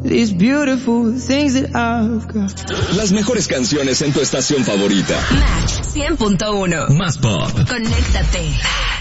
these beautiful things that I've got. Las mejores canciones en tu estación favorita. Match 100.1. Más pop. Conéctate.